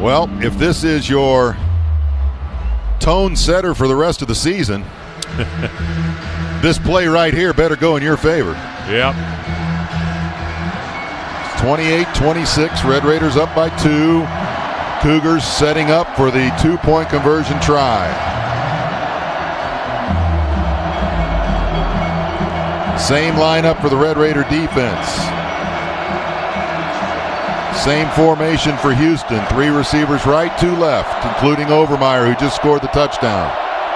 Well, if this is your tone setter for the rest of the season, this play right here better go in your favor. Yep. 28-26, Red Raiders up by 2. Cougars setting up for the 2-point conversion try. Same lineup for the Red Raider defense. Same formation for Houston. 3 receivers right, 2 left, including Overmeyer, who just scored the touchdown.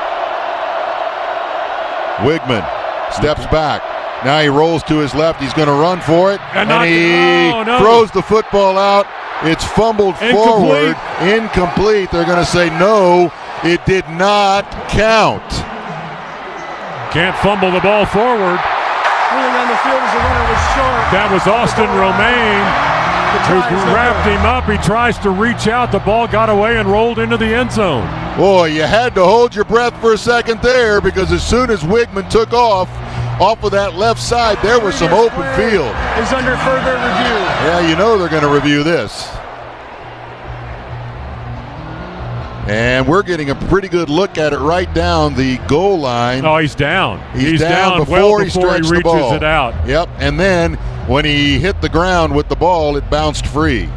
Wigman steps back. Now he rolls to his left. He's going to run for it. And he throws the football out. It's fumbled forward. Incomplete. They're going to say no, it did not count. Can't fumble the ball forward. Ruling on the field as the runner was short. That was Austin Romaine, who wrapped him up. He tries to reach out. The ball got away and rolled into the end zone. Boy, you had to hold your breath for a second there, because as soon as Wigman took off of that left side, there was some open field. Is under further review. Yeah, you know they're going to review this. And we're getting a pretty good look at it right down the goal line. Oh, he's down. He's down before he stretched the ball. Reaches it out. Yep, and then when he hit the ground with the ball, it bounced free.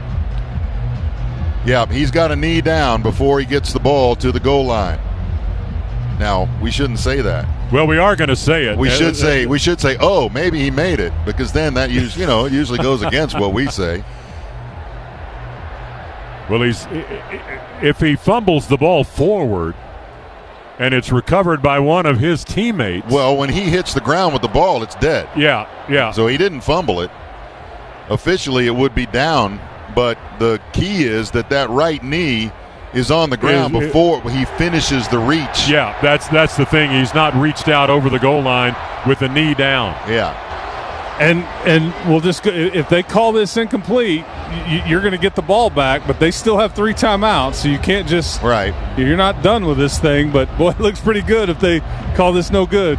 Yep, he's got a knee down before he gets the ball to the goal line. Now, we shouldn't say that. Well, we are going to say it. We should say, oh, maybe he made it, because then that usually goes against what we say. Well, if he fumbles the ball forward and it's recovered by one of his teammates. Well, when he hits the ground with the ball, it's dead. Yeah. So he didn't fumble it. Officially, it would be down, but the key is that right knee is on the ground before he finishes the reach. Yeah, that's the thing. He's not reached out over the goal line with the knee down. Yeah. And we'll just go, if they call this incomplete, you're going to get the ball back, but they still have 3 timeouts, so you can't just You're not done with this thing, but boy, it looks pretty good if they call this no good.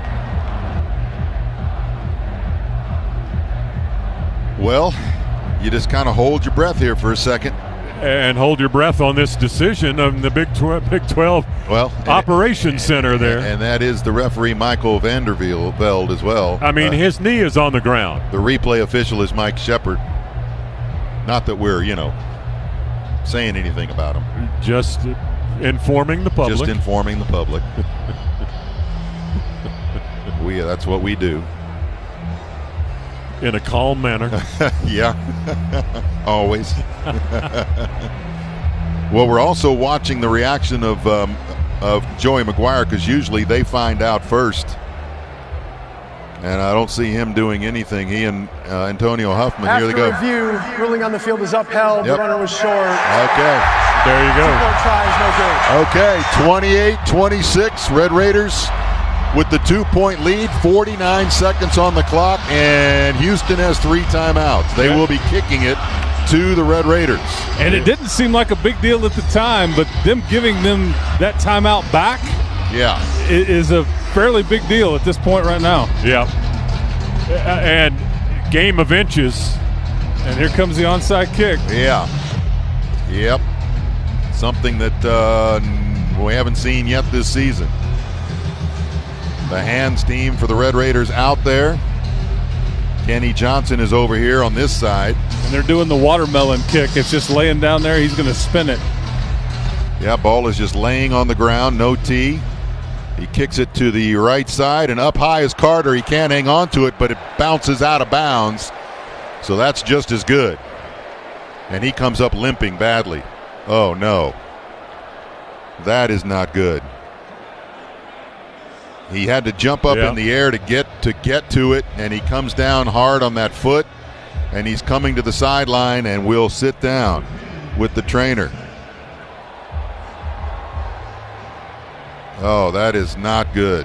Well, you just kind of hold your breath here for a second. And hold your breath on this decision of the Big 12 Operations Center there. And that is the referee, Michael Vanderveld, as well. I mean, his knee is on the ground. The replay official is Mike Shepard. Not that we're, saying anything about him. Just informing the public. Just informing the public. That's what we do. In a calm manner. Yeah, always. Well, we're also watching the reaction of Joey McGuire, because usually they find out first. And I don't see him doing anything. He and Antonio Huffman, after here they go. Review, ruling on the field is upheld. Yep. The runner was short. Okay. There you go. 2 tries, no good. Okay, 28-26, Red Raiders with the 2-point lead, 49 seconds on the clock, and Houston has 3 timeouts. They will be kicking it to the Red Raiders. And it didn't seem like a big deal at the time, but them giving them that timeout back is a fairly big deal at this point right now. Yeah. And game of inches. And here comes the onside kick. Yeah. Yep. Something that we haven't seen yet this season. The hands team for the Red Raiders out there. Kenny Johnson is over here on this side. And they're doing the watermelon kick. It's just laying down there. He's going to spin it. Yeah, ball is just laying on the ground, no tee. He kicks it to the right side, and up high is Carter. He can't hang on to it, but it bounces out of bounds. So that's just as good. And he comes up limping badly. Oh, no. That is not good. He had to jump up in the air to get to it, and he comes down hard on that foot, and he's coming to the sideline and will sit down with the trainer. Oh, that is not good.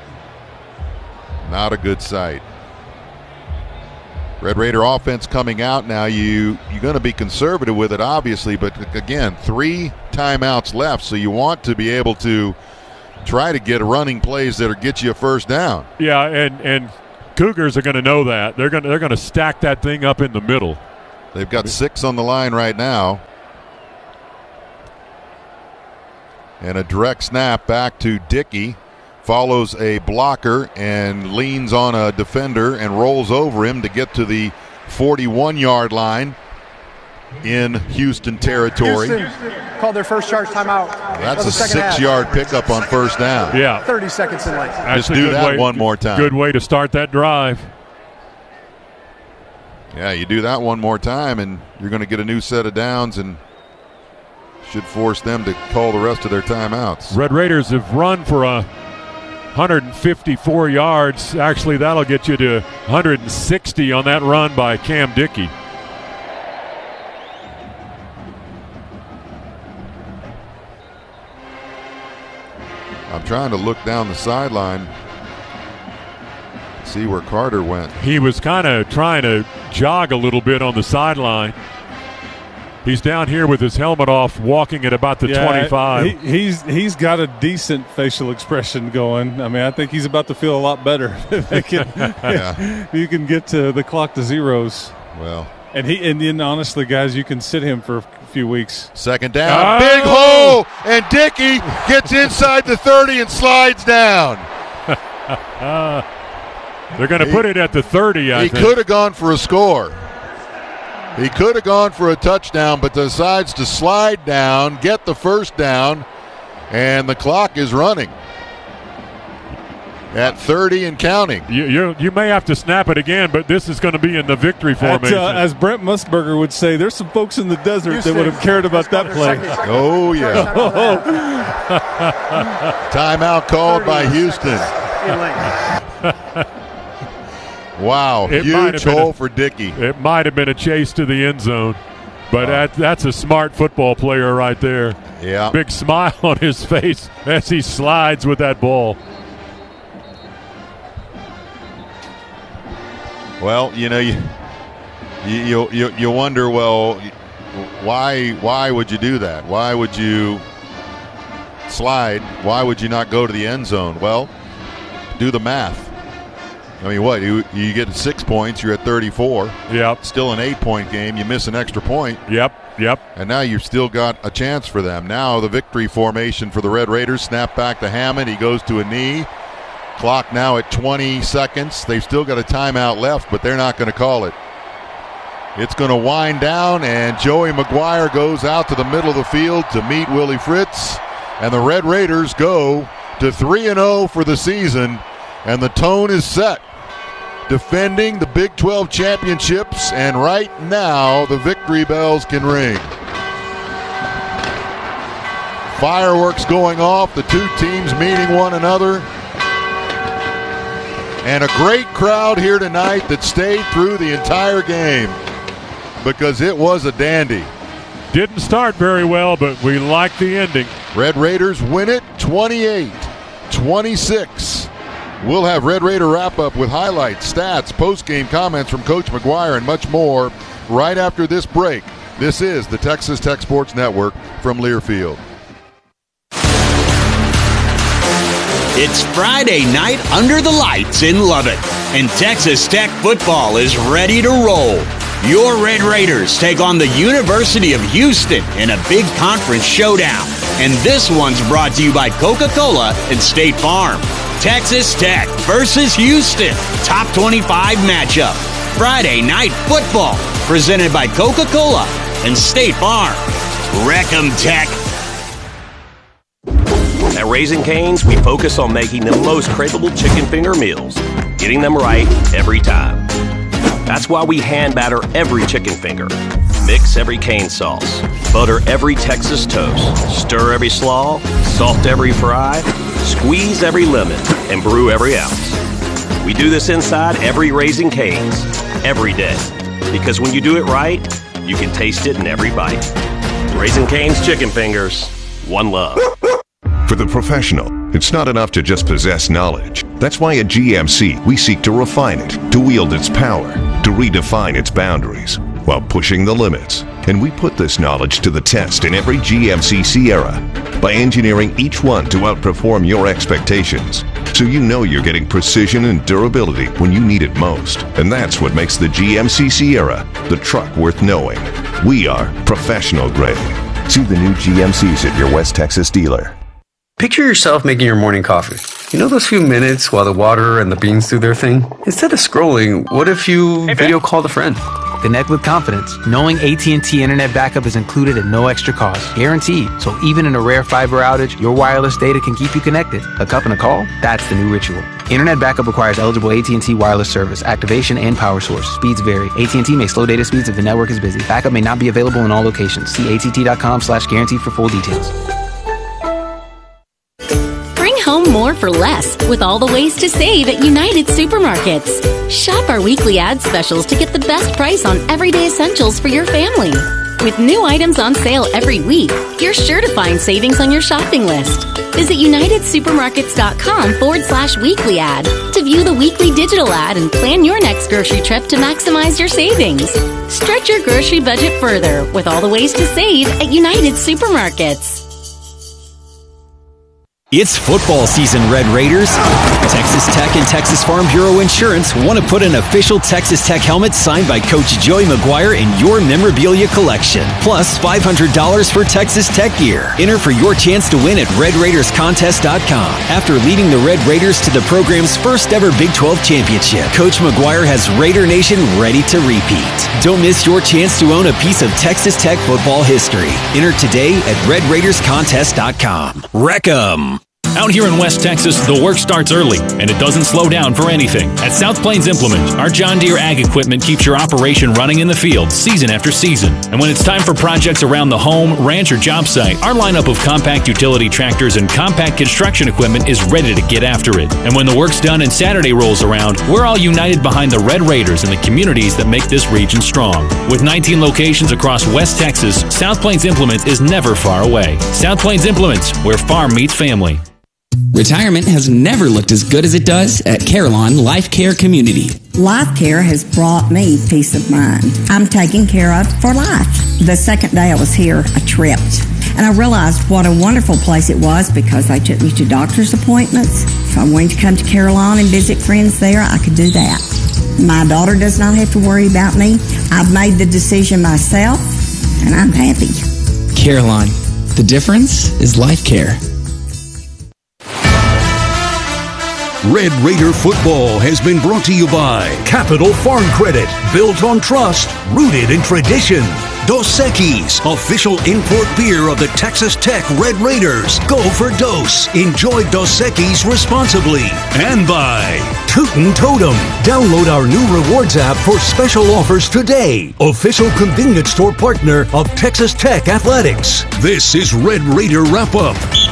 Not a good sight. Red Raider offense coming out now. You're going to be conservative with it, obviously, but again, 3 timeouts left, so you want to be able to try to get running plays that'll get you a first down. Yeah, and Cougars are going to know that. They're going to stack that thing up in the middle. They've got 6 on the line right now. And a direct snap back to Dickey. Follows a blocker and leans on a defender and rolls over him to get to the 41-yard line in Houston territory. Houston called their first charge timeout. That's a 6-yard pickup on first down. Yeah. 30 seconds in length. Just do that one more time. Good way to start that drive. Yeah, you do that one more time and you're going to get a new set of downs and should force them to call the rest of their timeouts. Red Raiders have run for 154 yards. Actually, that'll get you to 160 on that run by Cam Dickey. I'm trying to look down the sideline, see where Carter went. He was kind of trying to jog a little bit on the sideline. He's down here with his helmet off, walking at about the 25. He's got a decent facial expression going. I mean, I think he's about to feel a lot better. You can get to the clock to zeros. Well, and then honestly, guys, you can sit him for a few weeks. Second down, big hole, and Dickey gets inside the 30 and slides down. They're going to put it at the 30, I think. He could have gone for a score. He could have gone for a touchdown, but decides to slide down, get the first down, and the clock is running at 30 and counting. You may have to snap it again, but this is going to be in the victory formation. As Brent Musburger would say, there's some folks in the desert that would have cared about that play. Oh, yeah. Timeout called by Houston. Wow, huge hole for Dickey. It might have been a chase to the end zone, but that's a smart football player right there. Yeah. Big smile on his face as he slides with that ball. Well, you wonder, well, why would you do that? Why would you slide? Why would you not go to the end zone? Well, do the math. I mean, what? You get 6 points, you're at 34. Yep. Still an 8-point game. You miss an extra point. Yep. And now you've still got a chance for them. Now the victory formation for the Red Raiders. Snap back to Hammond. He goes to a knee. Clock now at 20 seconds. They've still got a timeout left, but they're not going to call it. It's going to wind down, and Joey McGuire goes out to the middle of the field to meet Willie Fritz. And the Red Raiders go to 3-0 for the season, and the tone is set. Defending the Big 12 championships, and right now the victory bells can ring. Fireworks going off, the two teams meeting one another. And a great crowd here tonight that stayed through the entire game because it was a dandy. Didn't start very well, but we like the ending. Red Raiders win it 28-26. We'll have Red Raider wrap-up with highlights, stats, post-game comments from Coach McGuire, and much more right after this break. This is the Texas Tech Sports Network from Learfield. It's Friday night under the lights in Lubbock, and Texas Tech football is ready to roll. Your Red Raiders take on the University of Houston in a big conference showdown. And this one's brought to you by Coca-Cola and State Farm. Texas Tech versus Houston, top 25 matchup. Friday night football, presented by Coca-Cola and State Farm. Wreck 'em, Tech. At Raising Cane's, we focus on making the most craveable chicken finger meals, getting them right every time. That's why we hand batter every chicken finger, mix every cane sauce, butter every Texas toast, stir every slaw, salt every fry, squeeze every lemon, and brew every ounce. We do this inside every Raising Cane's, every day. Because when you do it right, you can taste it in every bite. Raising Cane's chicken fingers, one love. For the professional, it's not enough to just possess knowledge. That's why at GMC, we seek to refine it, to wield its power, to redefine its boundaries, while pushing the limits. And we put this knowledge to the test in every GMC Sierra by engineering each one to outperform your expectations. So you know you're getting precision and durability when you need it most. And that's what makes the GMC Sierra the truck worth knowing. We are professional grade. See the new GMCs at your West Texas dealer. Picture yourself making your morning coffee. You know those few minutes while the water and the beans do their thing? Instead of scrolling, what if you video called a friend? Connect with confidence, knowing AT&T Internet Backup is included at no extra cost. Guaranteed. So even in a rare fiber outage, your wireless data can keep you connected. A cup and a call? That's the new ritual. Internet Backup requires eligible AT&T wireless service, activation, and power source. Speeds vary. AT&T may slow data speeds if the network is busy. Backup may not be available in all locations. See att.com/guarantee for full details. Home more for less with all the ways to save at United Supermarkets. Shop our weekly ad specials to get the best price on everyday essentials for your family. With new items on sale every week, you're sure to find savings on your shopping list. Visit unitedsupermarkets.com/weekly ad to view the weekly digital ad and plan your next grocery trip to maximize your savings. Stretch your grocery budget further with all the ways to save at United Supermarkets. It's football season, Red Raiders. Texas Tech and Texas Farm Bureau Insurance want to put an official Texas Tech helmet signed by Coach Joey McGuire in your memorabilia collection. Plus $500 for Texas Tech gear. Enter for your chance to win at RedRaidersContest.com. After leading the Red Raiders to the program's first ever Big 12 championship, Coach McGuire has Raider Nation ready to repeat. Don't miss your chance to own a piece of Texas Tech football history. Enter today at RedRaidersContest.com. Wreck 'em! Out here in West Texas, the work starts early, and it doesn't slow down for anything. At South Plains Implement, our John Deere ag equipment keeps your operation running in the field season after season. And when it's time for projects around the home, ranch, or job site, our lineup of compact utility tractors and compact construction equipment is ready to get after it. And when the work's done and Saturday rolls around, we're all united behind the Red Raiders and the communities that make this region strong. With 19 locations across West Texas, South Plains Implement is never far away. South Plains Implements, where farm meets family. Retirement has never looked as good as it does at Carillon Life Care Community. Life Care has brought me peace of mind. I'm taken care of for life. The second day I was here, I tripped. And I realized what a wonderful place it was because they took me to doctor's appointments. If I wanted to come to Carillon and visit friends there, I could do that. My daughter does not have to worry about me. I've made the decision myself, and I'm happy. Carillon. The difference is Life Care. Red Raider football has been brought to you by Capital Farm Credit, built on trust, rooted in tradition. Dos Equis, official import beer of the Texas Tech Red Raiders. Go for Dos. Enjoy Dos Equis responsibly. And by Tootin' Totem. Download our new rewards app for special offers today. Official convenience store partner of Texas Tech Athletics. This is Red Raider Wrap-Up.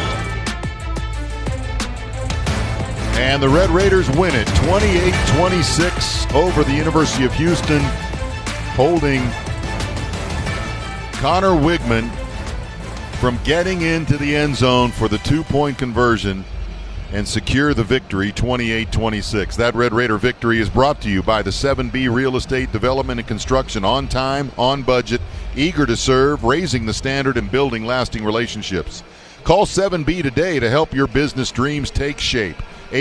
And the Red Raiders win it 28-26 over the University of Houston, holding Connor Wigman from getting into the end zone for the two-point conversion and secure the victory 28-26. That Red Raider victory is brought to you by the 7B Real Estate Development and Construction, on time, on budget, eager to serve, raising the standard and building lasting relationships. Call 7B today to help your business dreams take shape.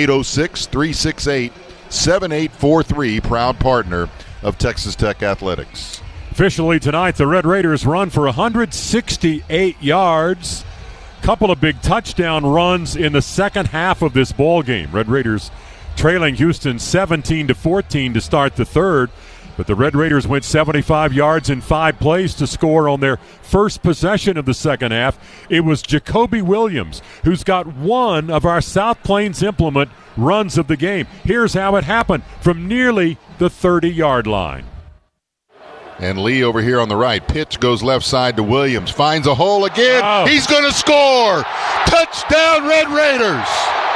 806-368-7843, proud partner of Texas Tech Athletics. Officially tonight, the Red Raiders run for 168 yards. Couple of big touchdown runs in the second half of this ball game. Red Raiders trailing Houston 17-14 to start the third. But the Red Raiders went 75 yards in 5 plays to score on their first possession of the second half. It was Jacoby Williams, who's got one of our South Plains Implement runs of the game. Here's how it happened from nearly the 30-yard line. And Lee over here on the right. Pitch goes left side to Williams. Finds a hole again. Oh. He's going to score. Touchdown, Red Raiders.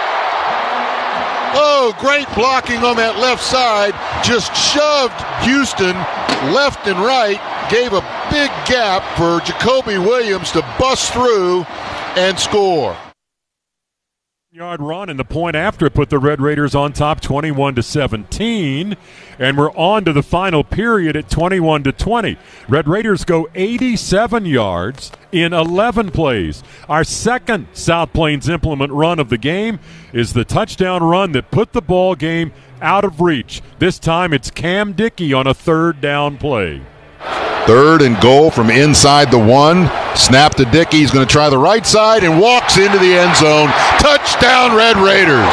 Oh, great blocking on that left side. Just shoved Houston left and right. Gave a big gap for Jacoby Williams to bust through and score. Yard run, and the point after it put the Red Raiders on top 21-17, and we're on to the final period at 21-20. Red Raiders go 87 yards in 11 plays. Our second South Plains Implement run of the game is the touchdown run that put the ball game out of reach. This time it's Cam Dickey on a third down play. 3rd and goal from inside the 1. Snap to Dickey. He's going to try the right side and walks into the end zone. Touchdown, Red Raiders.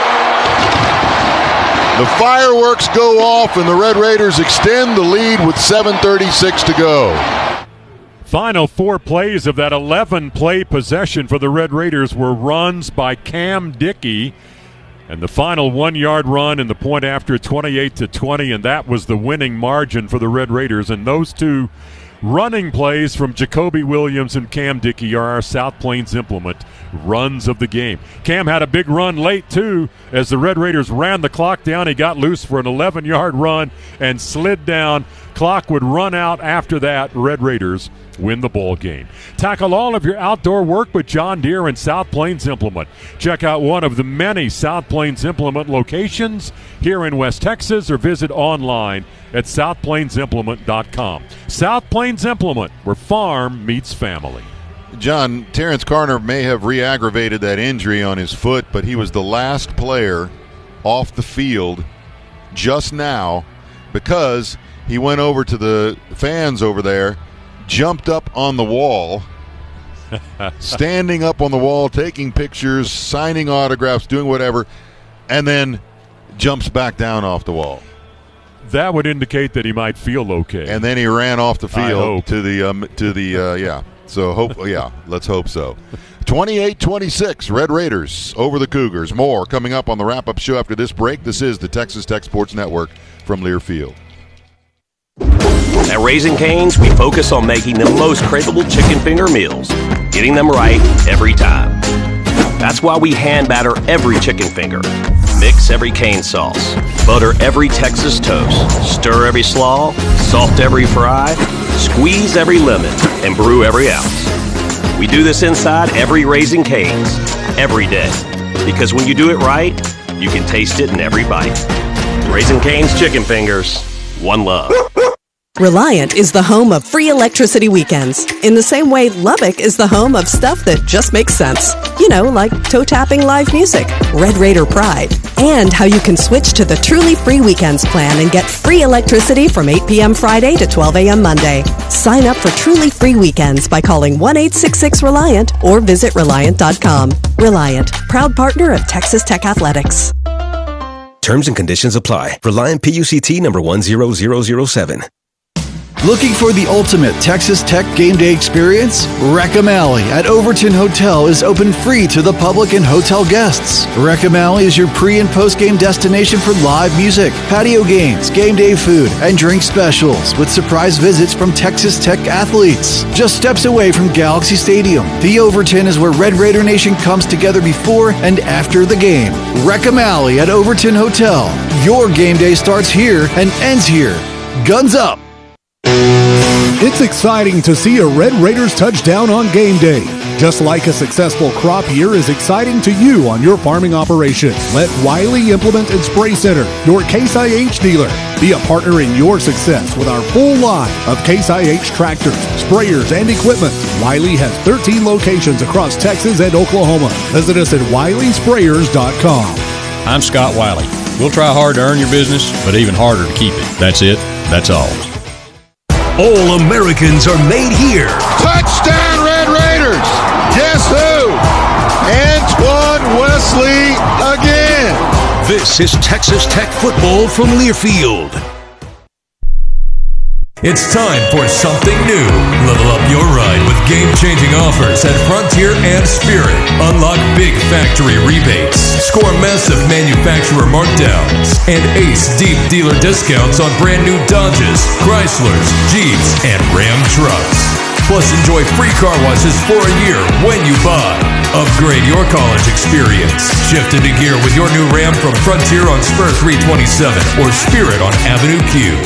The fireworks go off, and the Red Raiders extend the lead with 7:36 to go. Final 4 plays of that 11-play possession for the Red Raiders were runs by Cam Dickey. And the final 1-yard run in the point after 28-20, and that was the winning margin for the Red Raiders. And those 2 running plays from Jacoby Williams and Cam Dickey are our South Plains Implement runs of the game. Cam had a big run late, too, as the Red Raiders ran the clock down. He got loose for an 11-yard run and slid down. Clock would run out after that. Red Raiders win the ball game. Tackle all of your outdoor work with John Deere and South Plains Implement. Check out one of the many South Plains Implement locations here in West Texas or visit online at southplainsimplement.com. South Plains Implement, where farm meets family. John, Terrence Carter may have re-aggravated that injury on his foot, but he was the last player off the field just now because he went over to the fans over there, jumped up on the wall, standing up on the wall, taking pictures, signing autographs, doing whatever, and then jumps back down off the wall. That would indicate that he might feel okay. And then he ran off the field to the yeah. So let's hope so. 28-26, Red Raiders over the Cougars. More coming up on the wrap-up show after this break. This is the Texas Tech Sports Network from Learfield. At Raising Cane's, we focus on making the most craveable chicken finger meals, getting them right every time. That's why we hand batter every chicken finger, mix every cane sauce, butter every Texas toast, stir every slaw, salt every fry, squeeze every lemon, and brew every ounce. We do this inside every Raising Cane's, every day. Because when you do it right, you can taste it in every bite. Raising Cane's chicken fingers, one love. Reliant is the home of free electricity weekends. In the same way, Lubbock is the home of stuff that just makes sense. You know, like toe-tapping live music, Red Raider Pride, and how you can switch to the Truly Free Weekends plan and get free electricity from 8 p.m. Friday to 12 a.m. Monday. Sign up for Truly Free Weekends by calling 1-866-RELIANT or visit Reliant.com. Reliant, proud partner of Texas Tech Athletics. Terms and conditions apply. Reliant PUCT number 10007. Looking for the ultimate Texas Tech game day experience? Reckham Alley at Overton Hotel is open free to the public and hotel guests. Reckham Alley is your pre- and post-game destination for live music, patio games, game day food, and drink specials with surprise visits from Texas Tech athletes. Just steps away from Galaxy Stadium, the Overton is where Red Raider Nation comes together before and after the game. Reckham Alley at Overton Hotel. Your game day starts here and ends here. Guns up! It's exciting to see a Red Raiders touchdown on game day. Just like a successful crop year is exciting to you on your farming operation. Let Wiley Implement and Spray Center, your Case IH dealer, be a partner in your success with our full line of Case IH tractors, sprayers, and equipment. Wiley has 13 locations across Texas and Oklahoma. Visit us at WileySprayers.com. I'm Scott Wiley. We'll try hard to earn your business, but even harder to keep it. That's it. That's all. All Americans are made here. Touchdown, Red Raiders! Guess who? Antoine Wesley again. This is Texas Tech football from Learfield. It's time for something new. Level up your ride with game-changing offers at Frontier and Spirit. Unlock big factory rebates, score massive manufacturer markdowns, and ace deep dealer discounts on brand new Dodges, Chryslers, Jeeps, and Ram trucks. Plus, enjoy free car washes for a year when you buy. Upgrade your college experience. Shift into gear with your new Ram from Frontier on Spur 327 or Spirit on Avenue Q.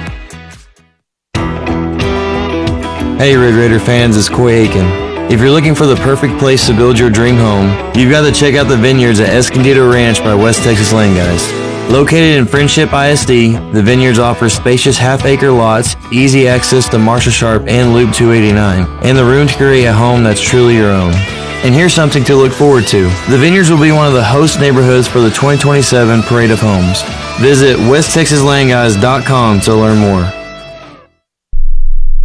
Hey Red Raider fans, it's Coy Aiken. If you're looking for the perfect place to build your dream home, you've got to check out the vineyards at Escondido Ranch by West Texas Land Guys. Located in Friendship ISD, the vineyards offer spacious half-acre lots, easy access to Marshall Sharp and Loop 289, and the room to create a home that's truly your own. And here's something to look forward to. The vineyards will be one of the host neighborhoods for the 2027 Parade of Homes. Visit westtexaslandguys.com to learn more.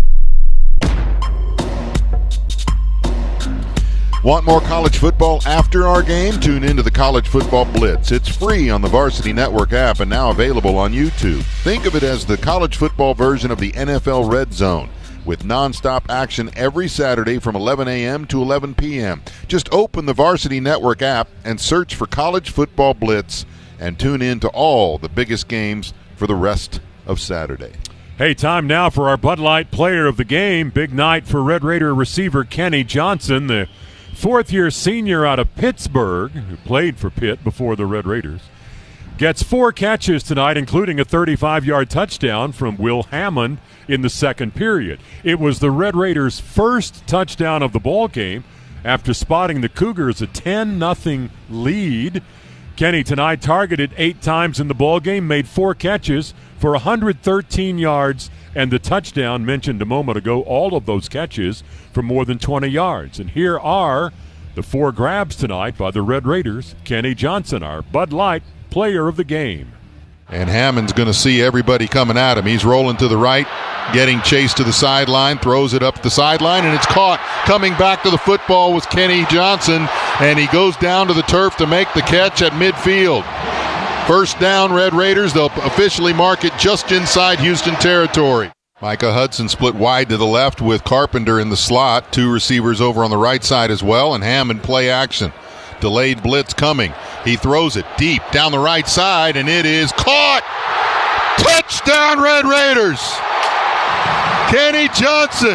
Want more college football after our game? Tune into the College Football Blitz. It's free on the Varsity Network app and now available on YouTube. Think of it as the college football version of the NFL Red Zone, with nonstop action every Saturday from 11 a.m. to 11 p.m. Just open the Varsity Network app and search for College Football Blitz and tune in to all the biggest games for the rest of Saturday. Hey, time now for our Bud Light Player of the Game. Big night for Red Raider receiver Kenny Johnson, the fourth-year senior out of Pittsburgh, who played for Pitt before the Red Raiders. Gets 4 catches tonight, including a 35-yard touchdown from Will Hammond in the second period. It was the Red Raiders' first touchdown of the ball game after spotting the Cougars a 10-0 lead. Kenny tonight targeted 8 times in the ball game, made 4 catches for 113 yards and the touchdown mentioned a moment ago, all of those catches for more than 20 yards. And here are the 4 grabs tonight by the Red Raiders. Kenny Johnson, our Bud Light Player of the Game. And Hammond's going to see everybody coming at him. He's rolling to the right, getting chased to the sideline, throws it up the sideline, and it's caught. Coming back to the football was Kenny Johnson, and he goes down to the turf to make the catch at midfield. First down, Red Raiders. They'll officially mark it just inside Houston territory. Micah Hudson split wide to the left with Carpenter in the slot. 2 receivers over on the right side as well, and Hammond play action. Delayed blitz coming. He throws it deep down the right side, and it is caught. Touchdown, Red Raiders. Kenny Johnson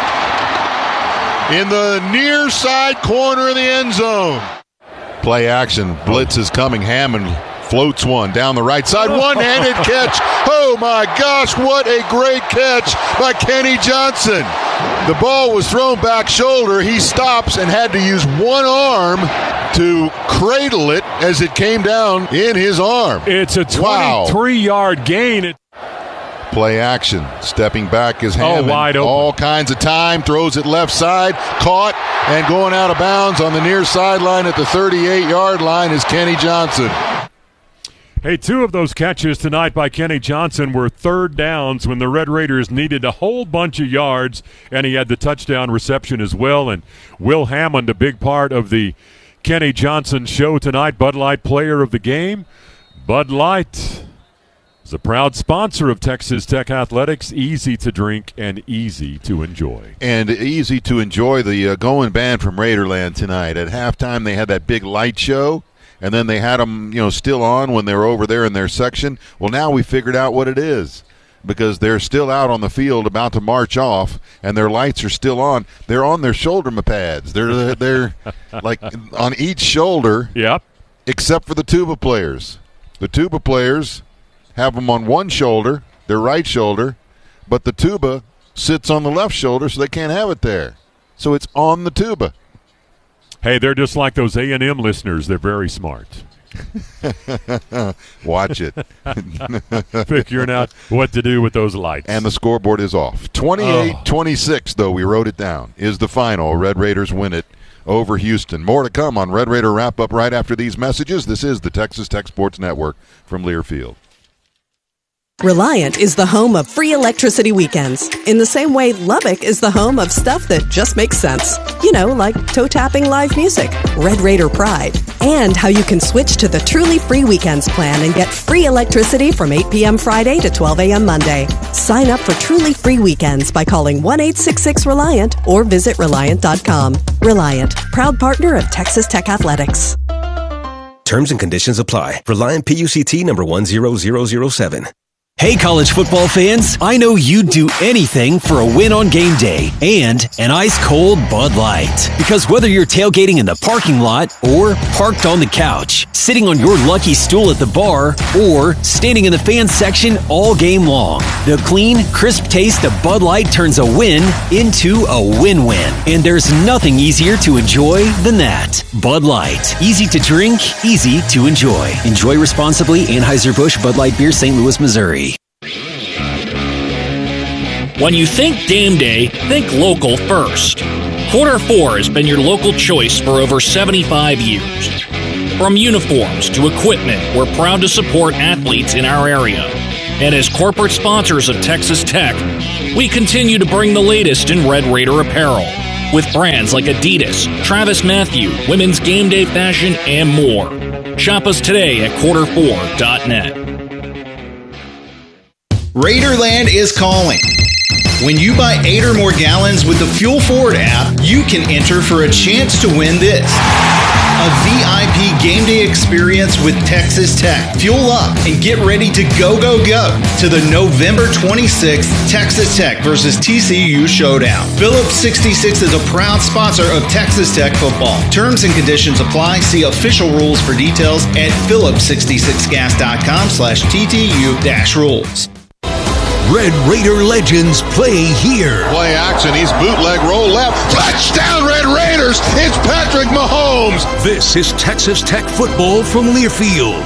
in the near side corner of the end zone. Play action. Blitz is coming. Hammond floats one down the right side. One-handed catch. Oh, my gosh, what a great catch by Kenny Johnson. The ball was thrown back shoulder. He stops and had to use one arm to cradle it as it came down in his arm. It's a 23-yard gain. Play action. Stepping back is Hammond. Wide open. All kinds of time. Throws it left side. Caught and going out of bounds on the near sideline at the 38-yard line is Kenny Johnson. Hey, 2 of those catches tonight by Kenny Johnson were third downs when the Red Raiders needed a whole bunch of yards, and he had the touchdown reception as well. And Will Hammond, a big part of the Kenny Johnson show tonight, Bud Light Player of the Game. Bud Light is a proud sponsor of Texas Tech Athletics, easy to drink and easy to enjoy. And easy to enjoy the going band from Raiderland tonight. At halftime, they had that big light show. And then they had them, still on when they were over there in their section. Well, now we figured out what it is, because they're still out on the field about to march off, and their lights are still on. They're on their shoulder pads. They're like on each shoulder. Yep. Except for the tuba players. The tuba players have them on one shoulder, their right shoulder, but the tuba sits on the left shoulder, so they can't have it there. So it's on the tuba. Hey, they're just like those A&M listeners. They're very smart. Watch it. Figuring out what to do with those lights. And the scoreboard is off. 28-26, though, we wrote it down, is the final. Red Raiders win it over Houston. More to come on Red Raider Wrap-Up right after these messages. This is the Texas Tech Sports Network from Learfield. Reliant is the home of free electricity weekends. In the same way Lubbock is the home of stuff that just makes sense. Like toe-tapping live music, Red Raider Pride, and how you can switch to the Truly Free Weekends plan and get free electricity from 8 p.m. Friday to 12 a.m. Monday. Sign up for Truly Free Weekends by calling 1-866-RELIANT or visit Reliant.com. Reliant, proud partner of Texas Tech Athletics. Terms and conditions apply. Reliant PUCT number 10007. Hey, college football fans, I know you'd do anything for a win on game day and an ice-cold Bud Light. Because whether you're tailgating in the parking lot or parked on the couch, sitting on your lucky stool at the bar, or standing in the fans section all game long, the clean, crisp taste of Bud Light turns a win into a win-win. And there's nothing easier to enjoy than that. Bud Light. Easy to drink, easy to enjoy. Enjoy responsibly. Anheuser-Busch Bud Light Beer, St. Louis, Missouri. When you think game day, think local first. Quarter 4 has been your local choice for over 75 years. From uniforms to equipment, we're proud to support athletes in our area. And as corporate sponsors of Texas Tech, we continue to bring the latest in Red Raider apparel. with brands like Adidas, Travis Mathew, Women's Game Day Fashion, and more. Shop us today at quarter4.net. Raiderland is calling. When you buy 8 or more gallons with the Fuel Forward app, you can enter for a chance to win this. A VIP game day experience with Texas Tech. Fuel up and get ready to go to the November 26th Texas Tech versus TCU showdown. Phillips 66 is a proud sponsor of Texas Tech football. Terms and conditions apply. See official rules for details at phillips66gas.com/TTU-rules. Red Raider legends play here. Play action. He's bootleg roll left. Touchdown, Red Raiders. It's Patrick Mahomes. This is Texas Tech football from Learfield.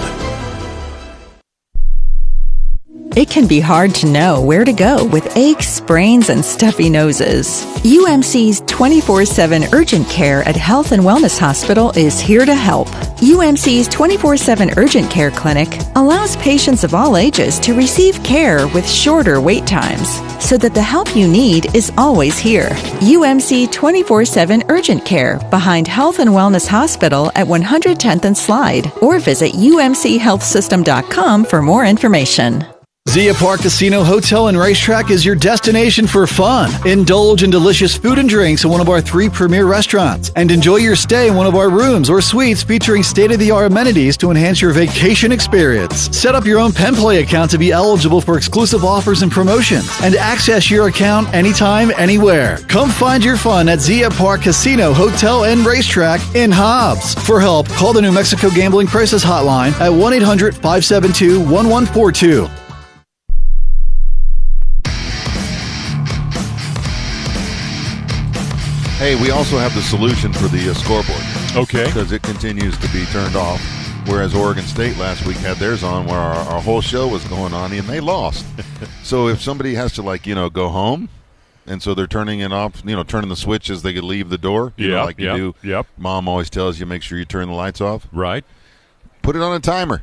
It can be hard to know where to go with aches, sprains, and stuffy noses. UMC's 24/7 urgent care at Health and Wellness Hospital is here to help. UMC's 24/7 urgent care clinic allows patients of all ages to receive care with shorter wait times so that the help you need is always here. UMC 24/7 urgent care behind Health and Wellness Hospital at 110th and Slide, or visit umchealthsystem.com for more information. Zia Park Casino Hotel and Racetrack is your destination for fun. Indulge in delicious food and drinks in one of our 3 premier restaurants, and enjoy your stay in one of our rooms or suites featuring state-of-the-art amenities to enhance your vacation experience. Set up your own Penn Play account to be eligible for exclusive offers and promotions, and access your account anytime, anywhere. Come find your fun at Zia Park Casino Hotel and Racetrack in Hobbs. For help, call the New Mexico Gambling Crisis Hotline at 1-800-572-1142. Hey, we also have the solution for the scoreboard. Okay. Because it continues to be turned off, whereas Oregon State last week had theirs on where our whole show was going on, and they lost. So if somebody has to, go home, and so they're turning it off, turning the switch as they could leave the door, you do. Yep. Mom always tells you, make sure you turn the lights off. Right. Put it on a timer.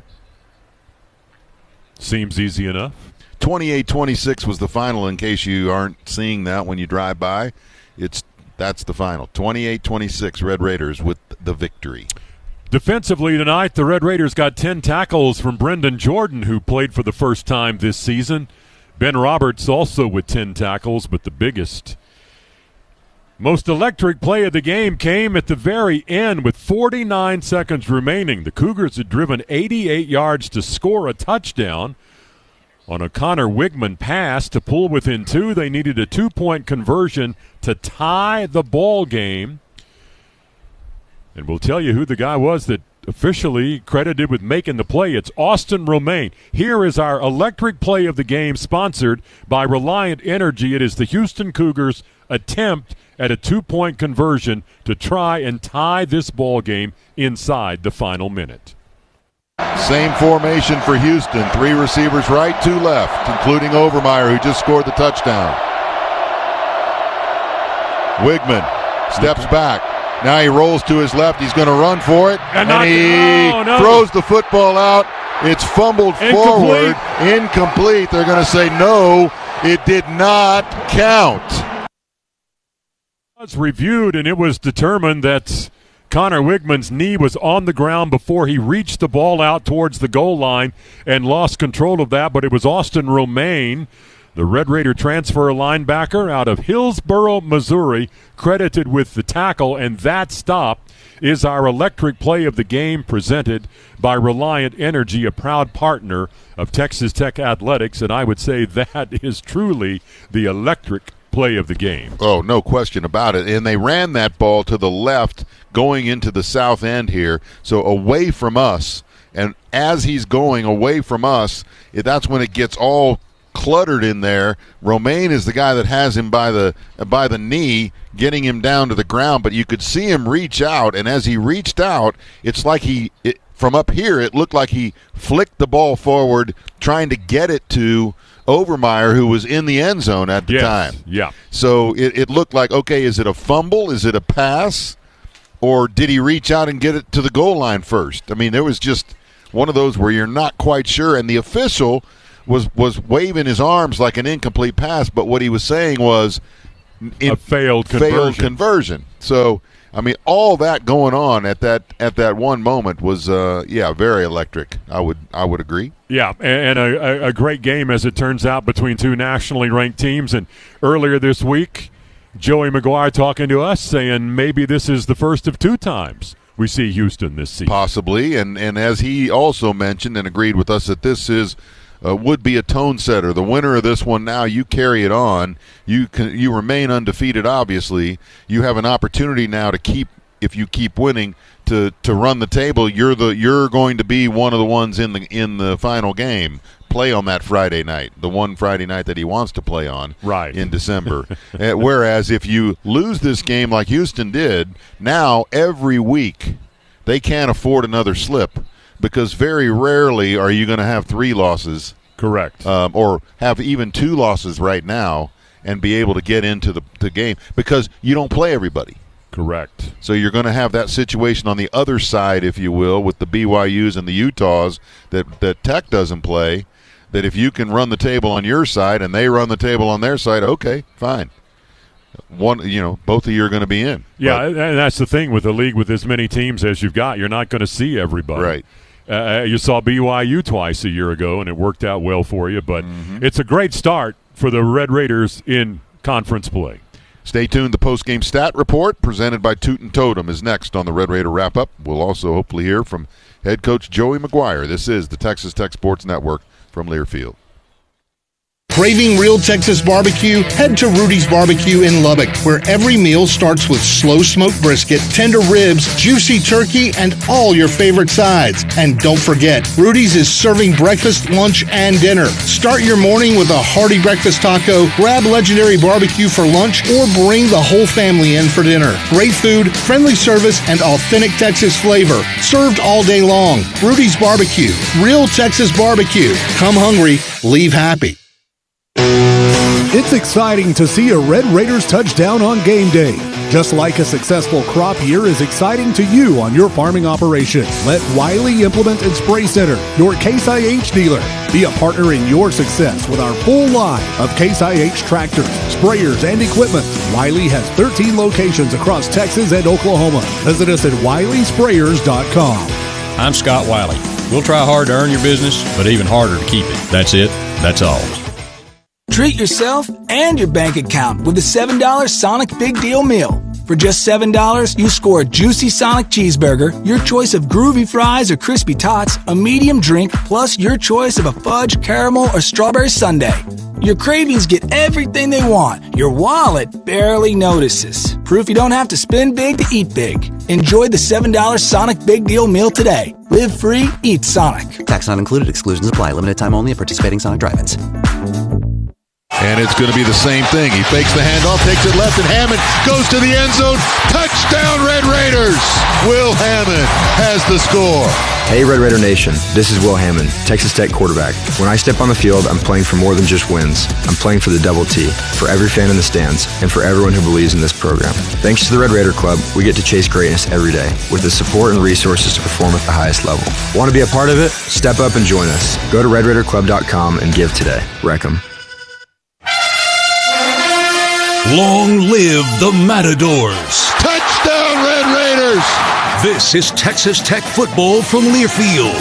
Seems easy enough. 28-26 was the final, in case you aren't seeing that when you drive by. That's the final. 28-26, Red Raiders with the victory. Defensively tonight, the Red Raiders got 10 tackles from Brendan Jordan, who played for the first time this season. Ben Roberts also with 10 tackles, but the biggest. Most electric play of the game came at the very end with 49 seconds remaining. The Cougars had driven 88 yards to score a touchdown. On a Connor Wigman pass to pull within 2, they needed a 2-point conversion to tie the ball game. And we'll tell you who the guy was that officially credited with making the play. It's Austin Romaine. Here is our electric play of the game, sponsored by Reliant Energy. It is the Houston Cougars' attempt at a 2-point conversion to try and tie this ball game inside the final minute. Same formation for Houston. 3 receivers right, 2 left, including Overmeyer, who just scored the touchdown. Wigman steps back. Now he rolls to his left. He's going to run for it. And he throws the football out. It's fumbled forward. Incomplete. They're going to say no, it did not count. It was reviewed, and it was determined that Connor Wigman's knee was on the ground before he reached the ball out towards the goal line and lost control of that, but it was Austin Romaine, the Red Raider transfer linebacker out of Hillsboro, Missouri, credited with the tackle, and that stop is our electric play of the game, presented by Reliant Energy, a proud partner of Texas Tech Athletics, and I would say that is truly the electric play of the game. Oh, no question about it. And they ran that ball to the left going into the south end here, so away from us. And as he's going away from us, that's when it gets all cluttered in there. Romaine is the guy that has him by the knee, getting him down to the ground, but you could see him reach out, and as he reached out, it's like from up here, it looked like he flicked the ball forward, trying to get it to Overmeyer, who was in the end zone at the time. Yeah. So it looked like, okay, is it a fumble? Is it a pass? Or did he reach out and get it to the goal line first? I mean, there was just one of those where you're not quite sure, and the official was waving his arms like an incomplete pass, but what he was saying was, a failed conversion. So, I mean, all that going on at that one moment was, very electric. I would agree. Yeah, and a great game, as it turns out, between two nationally ranked teams. And earlier this week, Joey McGuire talking to us, saying maybe this is the first of two times we see Houston this season. Possibly, and as he also mentioned and agreed with us that this is would be a tone setter. The winner of this one now, you carry it on. You remain undefeated, obviously. You have an opportunity now to keep, if you keep winning, to run the table. You're going to be one of the ones in the final game. Play on that Friday night, the one Friday night that he wants to play on in December. Whereas if you lose this game like Houston did, now every week they can't afford another slip, because very rarely are you going to have 3 losses. Correct. Or have even 2 losses right now and be able to get into the game, because you don't play everybody. Correct. So you're going to have that situation on the other side, if you will, with the BYUs and the Utahs that Tech doesn't play, that if you can run the table on your side and they run the table on their side, okay, fine. Both of you are going to be in. Yeah, and that's the thing with a league with as many teams as you've got. You're not going to see everybody. Right. You saw BYU twice a year ago, and it worked out well for you. But it's a great start for the Red Raiders in conference play. Stay tuned. The post-game stat report presented by Toot and Totem is next on the Red Raider Wrap-Up. We'll also hopefully hear from head coach Joey McGuire. This is the Texas Tech Sports Network from Learfield. Craving real Texas barbecue? Head to Rudy's Barbecue in Lubbock, where every meal starts with slow-smoked brisket, tender ribs, juicy turkey, and all your favorite sides. And don't forget, Rudy's is serving breakfast, lunch, and dinner. Start your morning with a hearty breakfast taco, grab legendary barbecue for lunch, or bring the whole family in for dinner. Great food, friendly service, and authentic Texas flavor. Served all day long. Rudy's Barbecue. Real Texas barbecue. Come hungry, leave happy. It's exciting to see a Red Raiders touchdown on game day. Just like a successful crop year is exciting to you on your farming operation. Let Wiley Implement and Spray Center, your Case IH dealer, be a partner in your success with our full line of Case IH tractors, sprayers, and equipment. Wiley has 13 locations across Texas and Oklahoma. Visit us at wileysprayers.com. I'm Scott Wiley. We'll try hard to earn your business, but even harder to keep it. That's it. That's all. Treat yourself and your bank account with the $7 Sonic Big Deal Meal. For just $7, you score a juicy Sonic cheeseburger, your choice of groovy fries or crispy tots, a medium drink, plus your choice of a fudge, caramel, or strawberry sundae. Your cravings get everything they want. Your wallet barely notices. Proof you don't have to spend big to eat big. Enjoy the $7 Sonic Big Deal Meal today. Live free, eat Sonic. Tax not included. Exclusions apply. Limited time only at participating Sonic drive-ins. And it's going to be the same thing. He fakes the handoff, takes it left, and Hammond goes to the end zone. Touchdown, Red Raiders! Will Hammond has the score. Hey, Red Raider Nation. This is Will Hammond, Texas Tech quarterback. When I step on the field, I'm playing for more than just wins. I'm playing for the Double T, for every fan in the stands, and for everyone who believes in this program. Thanks to the Red Raider Club, we get to chase greatness every day with the support and resources to perform at the highest level. Want to be a part of it? Step up and join us. Go to RedRaiderClub.com and give today. Wreck 'em. Long live the Matadors. Touchdown, Red Raiders. This is Texas Tech football from Learfield.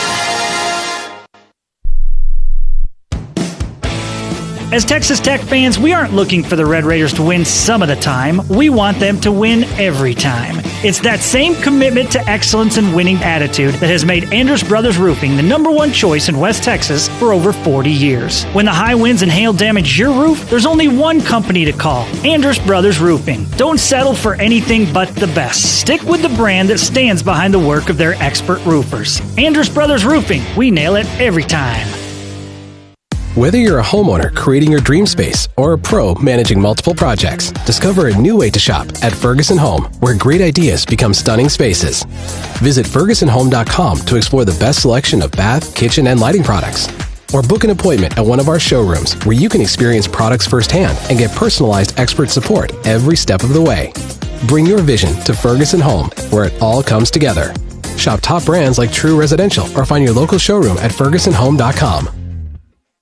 As Texas Tech fans, we aren't looking for the Red Raiders to win some of the time. We want them to win every time. It's that same commitment to excellence and winning attitude that has made Andrus Brothers Roofing the #1 choice in West Texas for over 40 years. When the high winds and hail damage your roof, there's only one company to call, Andrus Brothers Roofing. Don't settle for anything but the best. Stick with the brand that stands behind the work of their expert roofers. Andrus Brothers Roofing. We nail it every time. Whether you're a homeowner creating your dream space or a pro managing multiple projects, discover a new way to shop at Ferguson Home, where great ideas become stunning spaces. Visit FergusonHome.com to explore the best selection of bath, kitchen, and lighting products. Or book an appointment at one of our showrooms where you can experience products firsthand and get personalized expert support every step of the way. Bring your vision to Ferguson Home, where it all comes together. Shop top brands like True Residential or find your local showroom at FergusonHome.com.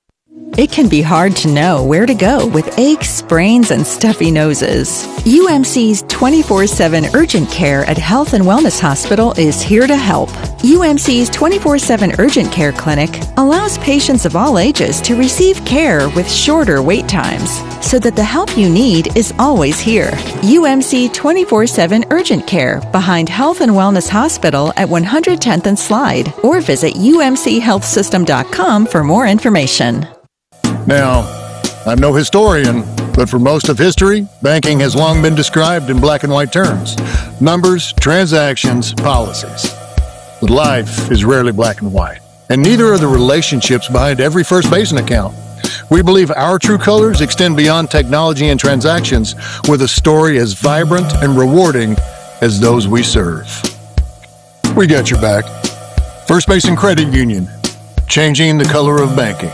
It can be hard to know where to go with aches, sprains, and stuffy noses. UMC's 24/7 urgent care at Health and Wellness Hospital is here to help. UMC's 24/7 urgent care clinic allows patients of all ages to receive care with shorter wait times so that the help you need is always here. UMC 24/7 urgent care behind Health and Wellness Hospital at 110th and Slide, or visit umchealthsystem.com for more information. Now, I'm no historian, but for most of history, banking has long been described in black and white terms. Numbers, transactions, policies. But life is rarely black and white, and neither are the relationships behind every First Basin account. We believe our true colors extend beyond technology and transactions with a story as vibrant and rewarding as those we serve. We got your back. First Basin Credit Union, changing the color of banking.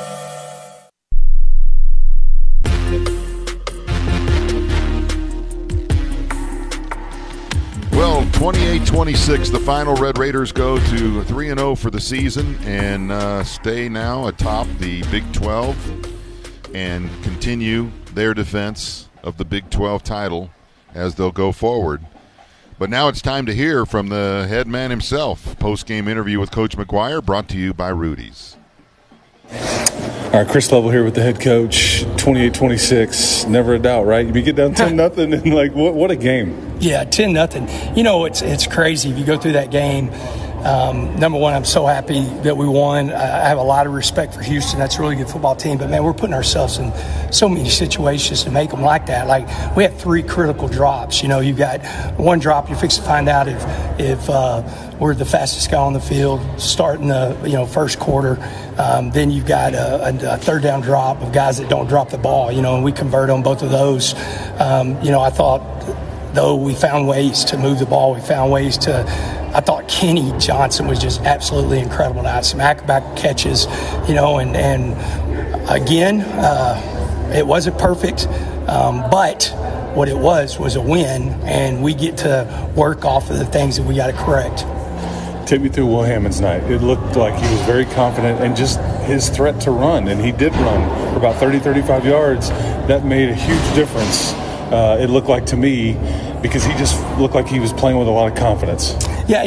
Well, 28-26, the final. Red Raiders go to 3-0 for the season and stay now atop the Big 12 and continue their defense of the Big 12 title as they'll go forward. But now it's time to hear from the head man himself. Post-game interview with Coach McGuire brought to you by Rudy's. All right, Chris Level here with the head coach. 28-26, never a doubt, right? You get down 10-0 and like, what a game. Yeah, 10-0. You know, it's crazy if you go through that game. Number one, I'm so happy that we won. I have a lot of respect for Houston. That's a really good football team. But, man, we're putting ourselves in so many situations to make them like that. Like, we had 3 critical drops. You know, you got one drop, you're fixing to find out if we're the fastest guy on the field starting the first quarter. Then you've got a third down drop of guys that don't drop the ball, and we convert on both of those. I thought, though, we found ways to move the ball. We found ways I thought Kenny Johnson was just absolutely incredible tonight. Some back catches, and again, it wasn't perfect, but what it was a win, and we get to work off of the things that we got to correct. Take me through Will Hammond's night. It looked like he was very confident and just his threat to run, and he did run for about 30, 35 yards. That made a huge difference. It looked like to me, because he just looked like he was playing with a lot of confidence. Yeah,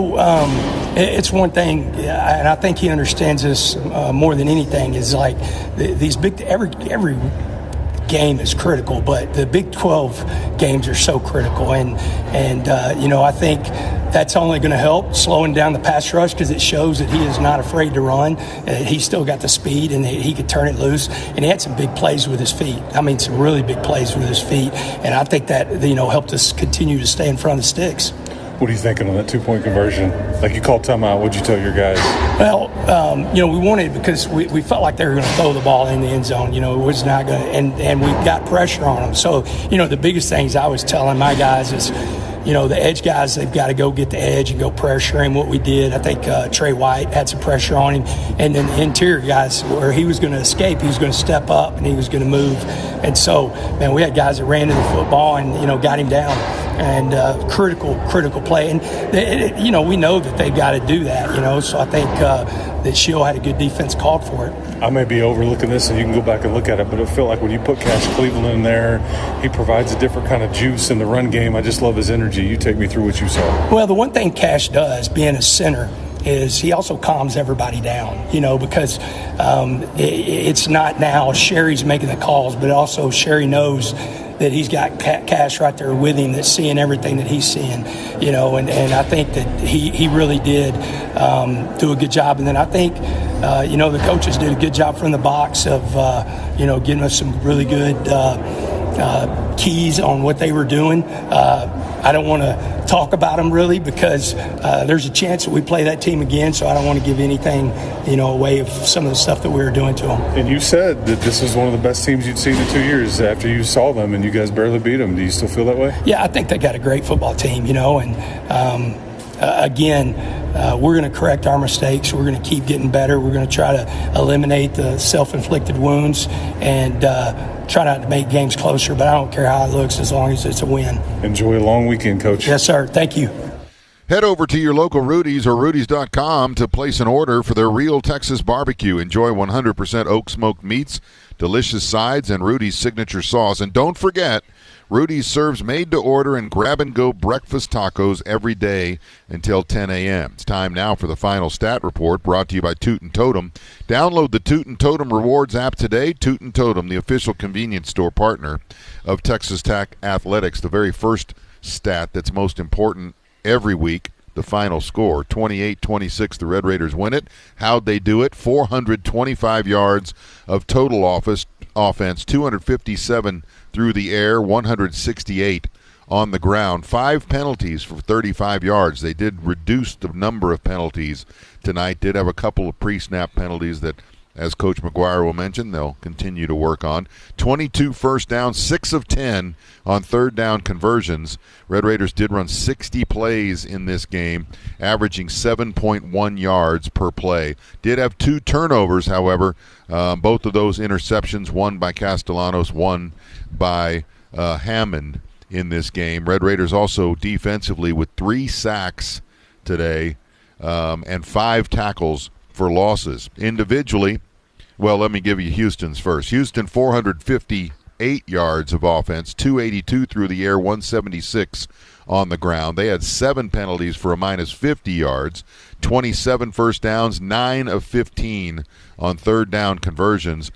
it's one thing, and I think he understands this more than anything, is like these big, every game is critical, but the Big 12 games are so critical, and I think that's only going to help slowing down the pass rush, because it shows that he is not afraid to run. He's still got the speed, and he could turn it loose, and he had some big plays with his feet. I mean, some really big plays with his feet, and I think that helped us continue to stay in front of the sticks. What are you thinking on that 2-point conversion? Like, you called timeout. What'd you tell your guys? Well, we wanted, because we felt like they were going to throw the ball in the end zone. It was not going to, and we got pressure on them. So, the biggest things I was telling my guys is, the edge guys, they've got to go get the edge and go pressure him. What we did, I think Trey White had some pressure on him. And then the interior guys, where he was going to escape, he was going to step up and he was going to move. And so, man, we had guys that ran to the football and, got him down. And critical play. And, we know that they've got to do that, so I think that Shield had a good defense called for it. I may be overlooking this, and you can go back and look at it, but it felt like when you put Cash Cleveland in there, he provides a different kind of juice in the run game. I just love his energy. You take me through what you saw. Well, the one thing Cash does, being a center, is he also calms everybody down, because it's not now Sherry's making the calls, but also Sherry knows that he's got Cash right there with him that's seeing everything that he's seeing, and I think that he really did do a good job. And then I think, the coaches did a good job from the box of, giving us some really good keys on what they were doing. I don't want to talk about them really, because there's a chance that we play that team again, so I don't want to give anything, away of some of the stuff that we were doing to them. And you said that this is one of the best teams you'd seen in 2 years after you saw them, and you guys barely beat them. Do you still feel that way? Yeah, I think they got a great football team, and again, we're going to correct our mistakes. We're going to keep getting better. We're going to try to eliminate the self-inflicted wounds and try not to make games closer, but I don't care how it looks as long as it's a win. Enjoy a long weekend, Coach. Yes, sir. Thank you. Head over to your local Rudy's or Rudy's.com to place an order for their Real Texas Barbecue. Enjoy 100% oak smoked meats, delicious sides, and Rudy's signature sauce. And don't forget, Rudy's serves made-to-order and grab-and-go breakfast tacos every day until 10 a.m. It's time now for the final stat report, brought to you by Toot & Totem. Download the Toot & Totem Rewards app today. Toot & Totem, the official convenience store partner of Texas Tech Athletics. The very first stat that's most important every week, the final score, 28-26, the Red Raiders win it. How'd they do it? 425 yards of total offense, 257 through the air, 168 on the ground. 5 penalties for 35 yards. They did reduce the number of penalties tonight, did have a couple of pre-snap penalties that, as Coach McGuire will mention, they'll continue to work on. 22 first downs, 6 of 10 on third down conversions. Red Raiders did run 60 plays in this game, averaging 7.1 yards per play. Did have 2 turnovers, however. Both of those interceptions, one by Castellanos, one by Hammond in this game. Red Raiders also defensively with 3 sacks today and 5 tackles for losses. Individually, well, let me give you Houston's first. Houston, 458 yards of offense, 282 through the air, 176 on the ground. They had 7 penalties for a minus 50 yards, 27 first downs, 9 of 15 on third down conversions,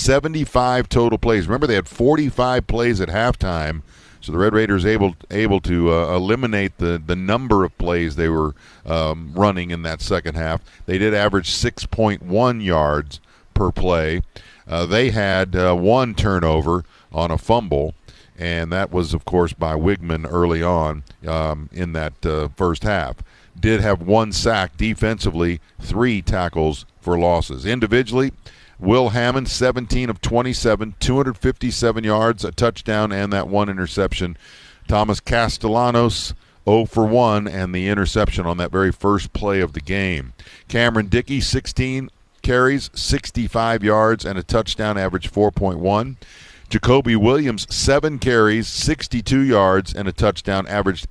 75 total plays. Remember, they had 45 plays at halftime. So the Red Raiders able to eliminate the number of plays they were running in that second half. They did average 6.1 yards per play. They had 1 turnover on a fumble, and that was, of course, by Wigman early on in that first half. Did have 1 sack defensively, 3 tackles for losses. Individually, Will Hammond, 17 of 27, 257 yards, a touchdown, and that 1 interception. Thomas Castellanos, 0 for 1, and the interception on that very first play of the game. Cameron Dickey, 16 carries, 65 yards, and a touchdown, average 4.1. Jacoby Williams, 7 carries, 62 yards, and a touchdown, averaged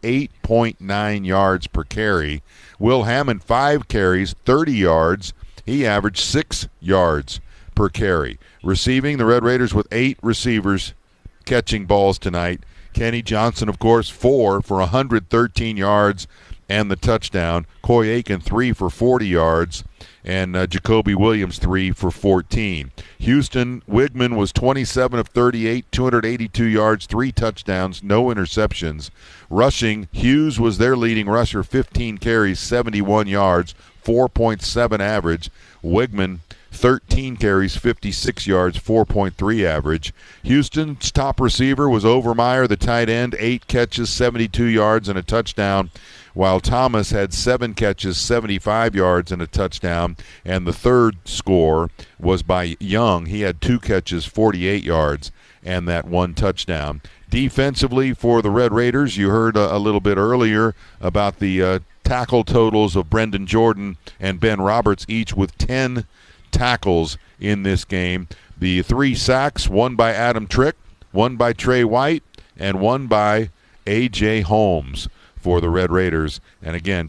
8.9 yards per carry. Will Hammond, 5 carries, 30 yards. He averaged 6 yards per carry. Receiving, the Red Raiders with 8 receivers catching balls tonight. Kenny Johnson, of course, 4 for 113 yards and the touchdown. Coy Aiken, 3 for 40 yards. And Jacoby Williams, 3 for 14. Houston, Wigman was 27 of 38, 282 yards, 3 touchdowns, no interceptions. Rushing, Hughes was their leading rusher, 15 carries, 71 yards, 4.7 average. Wigman, 13 carries, 56 yards, 4.3 average. Houston's top receiver was Overmeyer, the tight end, 8 catches, 72 yards, and a touchdown, while Thomas had 7 catches, 75 yards, and a touchdown. And the third score was by Young. He had 2 catches, 48 yards, and that 1 touchdown. Defensively for the Red Raiders, you heard a little bit earlier about the tackle totals of Brendan Jordan and Ben Roberts, each with 10 tackles in this game. The 3 sacks, 1 by Adam Trick, 1 by Trey White, and 1 by A.J. Holmes for the Red Raiders. And again,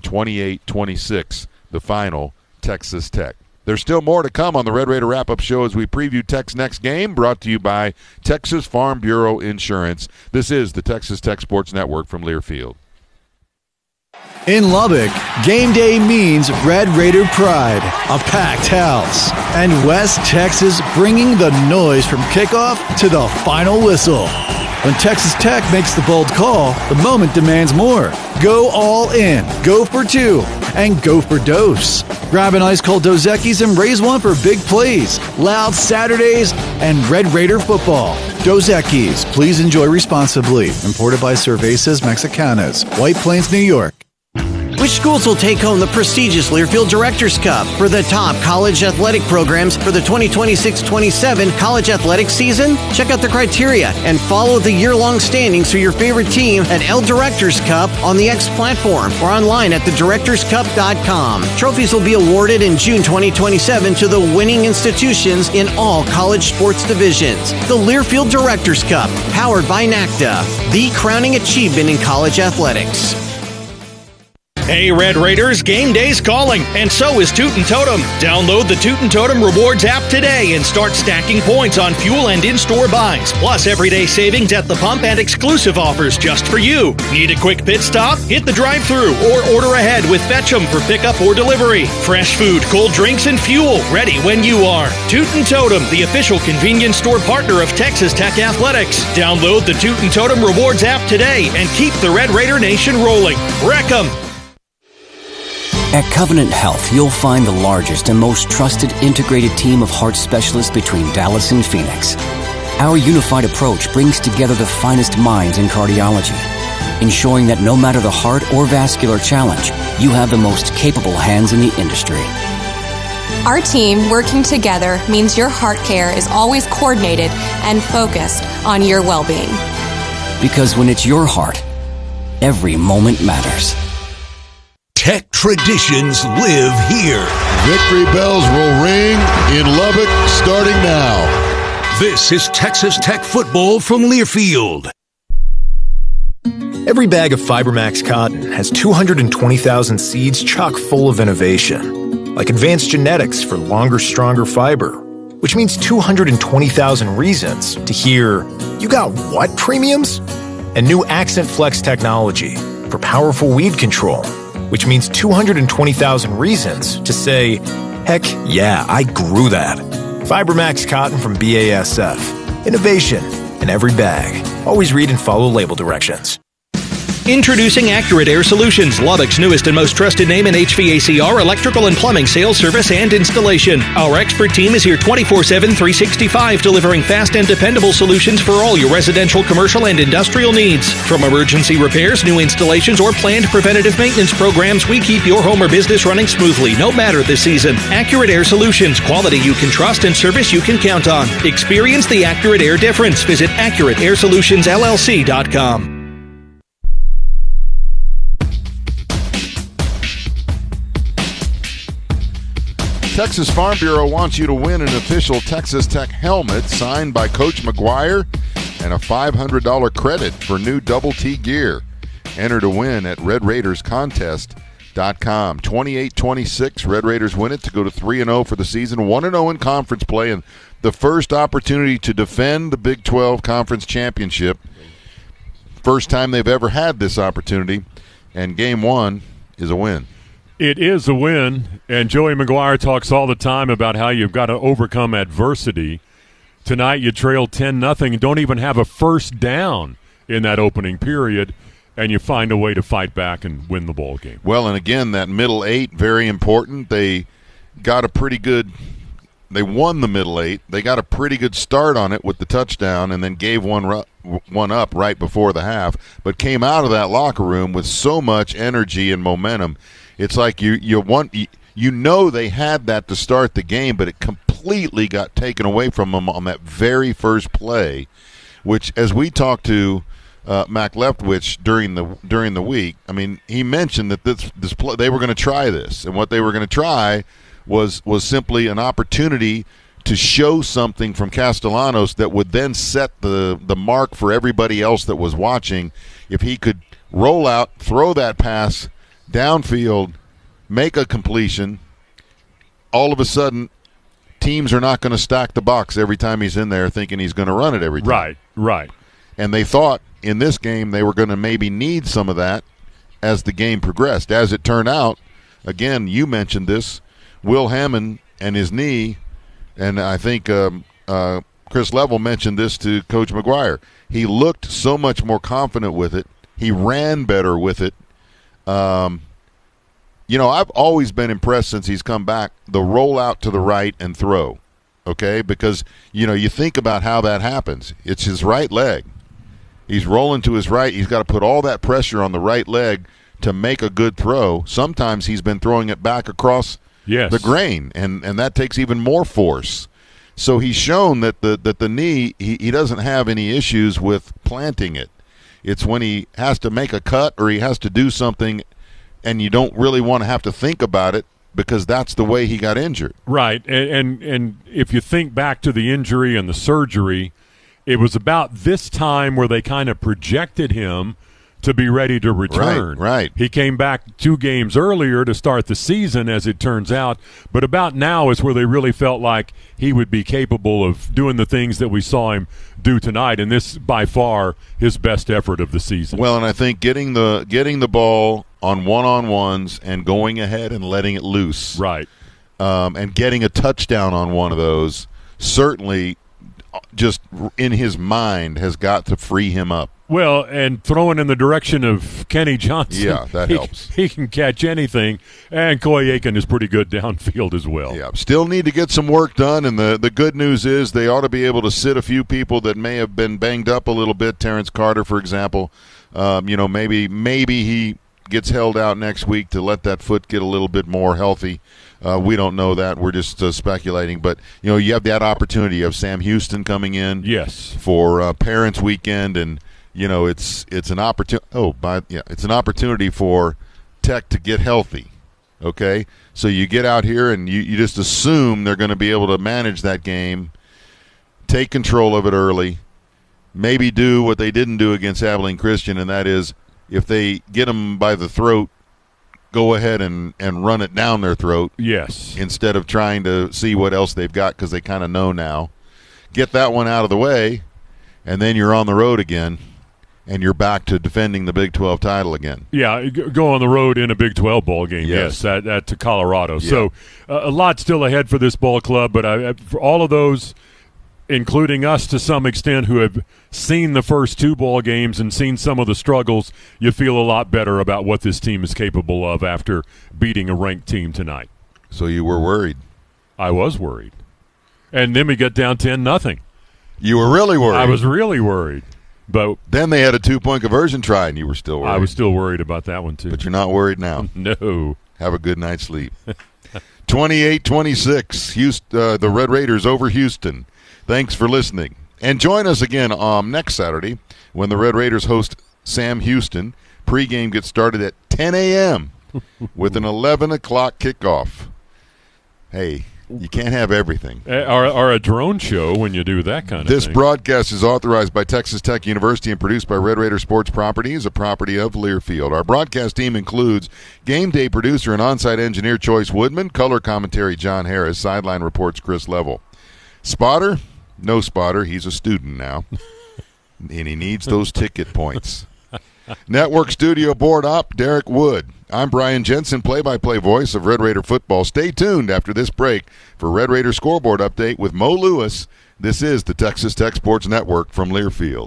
28-26, the final, Texas Tech. There's still more to come on the Red Raider Wrap-Up Show as we preview Tech's next game, brought to you by Texas Farm Bureau Insurance. This is the Texas Tech Sports Network from Learfield. In Lubbock, game day means Red Raider pride, a packed house, and West Texas bringing the noise from kickoff to the final whistle. When Texas Tech makes the bold call, the moment demands more. Go all in, go for 2, and go for Dose. Grab an ice-cold Dos Equis and raise one for big plays, loud Saturdays, and Red Raider football. Dos Equis, please enjoy responsibly. Imported by Cervezas Mexicanas, White Plains, New York. Which schools will take home the prestigious Learfield Directors Cup for the top college athletic programs for the 2026-27 college athletic season? Check out the criteria and follow the year-long standings for your favorite team at L Directors Cup on the X platform or online at thedirectorscup.com. Trophies will be awarded in June 2027 to the winning institutions in all college sports divisions. The Learfield Directors Cup, powered by NACDA, the crowning achievement in college athletics. Hey, Red Raiders, game day's calling, and so is Tootin' Totem. Download the Tootin' Totem Rewards app today and start stacking points on fuel and in-store buys, plus everyday savings at the pump and exclusive offers just for you. Need a quick pit stop? Hit the drive-thru or order ahead with Fetch'em for pickup or delivery. Fresh food, cold drinks, and fuel ready when you are. Tootin' Totem, the official convenience store partner of Texas Tech Athletics. Download the Tootin' Totem Rewards app today and keep the Red Raider Nation rolling. Wreck 'em! At Covenant Health, you'll find the largest and most trusted integrated team of heart specialists between Dallas and Phoenix. Our unified approach brings together the finest minds in cardiology, ensuring that no matter the heart or vascular challenge, you have the most capable hands in the industry. Our team working together means your heart care is always coordinated and focused on your well-being. Because when it's your heart, every moment matters. Tech traditions live here. Victory bells will ring in Lubbock starting now. This is Texas Tech football from Learfield. Every bag of FiberMax cotton has 220,000 seeds chock full of innovation, like advanced genetics for longer, stronger fiber, which means 220,000 reasons to hear, "You got what premiums?" And new Accent Flex technology for powerful weed control, which means 220,000 reasons to say, "Heck yeah, I grew that." FiberMax cotton from BASF. Innovation in every bag. Always read and follow label directions. Introducing Accurate Air Solutions, Lubbock's newest and most trusted name in HVACR, electrical and plumbing sales, service, and installation. Our expert team is here 24/7, 365, delivering fast and dependable solutions for all your residential, commercial, and industrial needs. From emergency repairs, new installations, or planned preventative maintenance programs, we keep your home or business running smoothly, no matter the season. Accurate Air Solutions, quality you can trust and service you can count on. Experience the Accurate Air difference. Visit AccurateAirSolutionsLLC.com. Texas Farm Bureau wants you to win an official Texas Tech helmet signed by Coach McGuire and a $500 credit for new Double T gear. Enter to win at RedRaidersContest.com. 28-26, Red Raiders win it to go to 3-0 for the season, 1-0 in conference play, and the first opportunity to defend the Big 12 Conference Championship. First time they've ever had this opportunity, and game one is a win. It is a win, and Joey McGuire talks all the time about how you've got to overcome adversity. Tonight you trail 10-0 and don't even have a first down in that opening period, and you find a way to fight back and win the ball game. Well, and again, that middle eight, very important. They got a pretty good – they won the middle eight. They got a pretty good start on it with the touchdown and then gave one up right before the half, but came out of that locker room with so much energy and momentum. It's like you know they had that to start the game, but it completely got taken away from them on that very first play, which, as we talked to Mac Leftwich during the week, I mean, he mentioned that this play, they were going to try this, and what they were going to try was simply an opportunity to show something from Castellanos that would then set the mark for everybody else that was watching. If he could roll out, throw that pass downfield, make a completion, all of a sudden teams are not going to stack the box every time he's in there thinking he's going to run it every time. Right. And they thought in this game they were going to maybe need some of that as the game progressed. As it turned out, again, you mentioned this, Will Hammond and his knee, and I think Chris Level mentioned this to Coach McGuire. He looked so much more confident with it. He ran better with it. I've always been impressed since he's come back, the roll out to the right and throw, okay? Because, you think about how that happens. It's his right leg. He's rolling to his right. He's got to put all that pressure on the right leg to make a good throw. Sometimes he's been throwing it back across the grain, and that takes even more force. So he's shown that the knee, he doesn't have any issues with planting it. It's when he has to make a cut or he has to do something and you don't really want to have to think about it because that's the way he got injured. Right, and if you think back to the injury and the surgery, it was about this time where they kind of projected him to be ready to return. Right. He came back 2 games earlier to start the season, as it turns out, but about now is where they really felt like he would be capable of doing the things that we saw him do tonight, and this by far his best effort of the season. Well, and I think getting the ball on one-on-ones and going ahead and letting it loose, right, and getting a touchdown on one of those certainly just in his mind has got to free him up. Well, and throwing in the direction of Kenny Johnson. Yeah, that helps. He can catch anything, and Coy Aiken is pretty good downfield as well. Yeah, still need to get some work done, and the good news is they ought to be able to sit a few people that may have been banged up a little bit. Terrence Carter, for example, maybe he gets held out next week to let that foot get a little bit more healthy. We don't know that. We're just speculating. But, you have that opportunity. You have Sam Houston coming in for Parents Weekend, and it's an opportunity. It's an opportunity for Tech to get healthy. Okay, so you get out here and you just assume they're going to be able to manage that game, take control of it early, maybe do what they didn't do against Abilene Christian, and that is if they get them by the throat, go ahead and run it down their throat. Yes. Instead of trying to see what else they've got because they kind of know now. Get that one out of the way, and then you're on the road again. And you're back to defending the Big 12 title again. Yeah, go on the road in a Big 12 ball game, yes to Colorado. Yeah. So a lot still ahead for this ball club, but for all of those, including us to some extent who have seen the first 2 ball games and seen some of the struggles, you feel a lot better about what this team is capable of after beating a ranked team tonight. So you were worried? I was worried. And then we got down 10-0. You were really worried? I was really worried. But then they had a 2-point conversion try, and you were still worried. I was still worried about that one, too. But you're not worried now. No. Have a good night's sleep. 28-26, the Red Raiders over Houston. Thanks for listening. And join us again next Saturday when the Red Raiders host Sam Houston. Pre-game gets started at 10 a.m. with an 11 o'clock kickoff. Hey, you can't have everything. Or a drone show when you do that kind of thing. This broadcast is authorized by Texas Tech University and produced by Red Raider Sports Properties, a property of Learfield. Our broadcast team includes game day producer and on-site engineer Choice Woodman, color commentary John Harris, sideline reports Chris Level. Spotter? No spotter. He's a student now. And he needs those ticket points. Network studio board op, Derek Wood. I'm Brian Jensen, play-by-play voice of Red Raider football. Stay tuned after this break for Red Raider scoreboard update with Mo Lewis. This is the Texas Tech Sports Network from Learfield.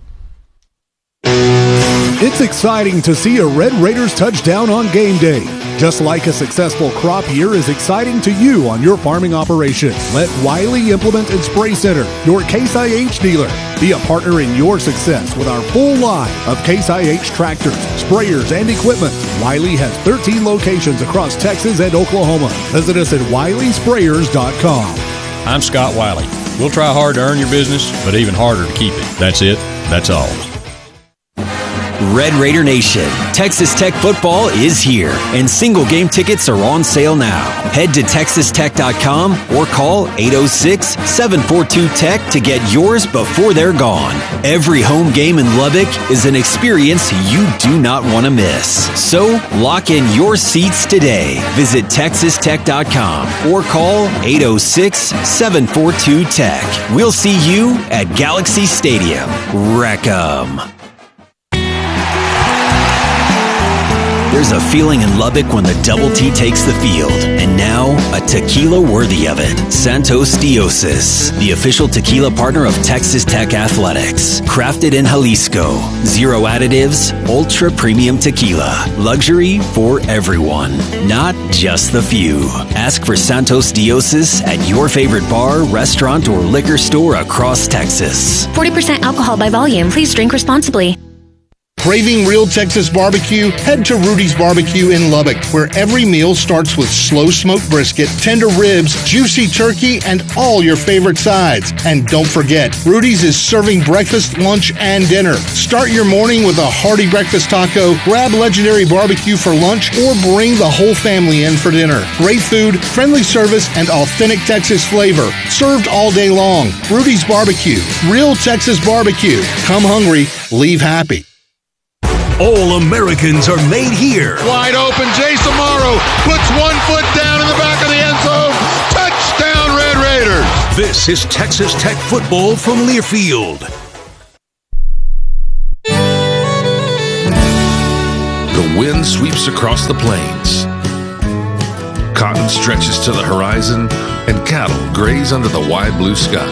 It's exciting to see a Red Raiders touchdown on game day. Just like a successful crop year is exciting to you on your farming operation. Let Wiley Implement and Spray Center, your Case IH dealer, be a partner in your success with our full line of Case IH tractors, sprayers, and equipment. Wiley has 13 locations across Texas and Oklahoma. Visit us at WileySprayers.com. I'm Scott Wiley. We'll try hard to earn your business, but even harder to keep it. That's it. That's all. Red Raider Nation, Texas Tech football is here, and single game tickets are on sale now. Head to TexasTech.com or call 806-742-TECH to get yours before they're gone. Every home game in Lubbock is an experience you do not want to miss. So lock in your seats today. Visit TexasTech.com or call 806-742-TECH. We'll see you at Galaxy Stadium. Wreck 'em. There's a feeling in Lubbock when the Double T takes the field. And now, a tequila worthy of it. Santos Diosis, the official tequila partner of Texas Tech Athletics. Crafted in Jalisco. Zero additives, ultra premium tequila. Luxury for everyone, not just the few. Ask for Santos Diosis at your favorite bar, restaurant, or liquor store across Texas. 40% alcohol by volume. Please drink responsibly. Craving real Texas barbecue? Head to Rudy's Barbecue in Lubbock, where every meal starts with slow smoked brisket, tender ribs, juicy turkey, and all your favorite sides. And don't forget, Rudy's is serving breakfast, lunch, and dinner. Start your morning with a hearty breakfast taco, grab legendary barbecue for lunch, or bring the whole family in for dinner. Great food, friendly service, and authentic Texas flavor. Served all day long. Rudy's Barbecue. Real Texas barbecue. Come hungry, leave happy. All-Americans are made here. Wide open, Jason Morrow puts 1 foot down in the back of the end zone. Touchdown, Red Raiders. This is Texas Tech football from Learfield. The wind sweeps across the plains. Cotton stretches to the horizon, and cattle graze under the wide blue sky.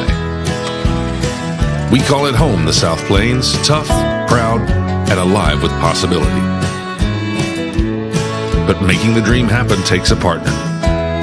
We call it home, the South Plains, tough, proud, and alive with possibility. But making the dream happen takes a partner.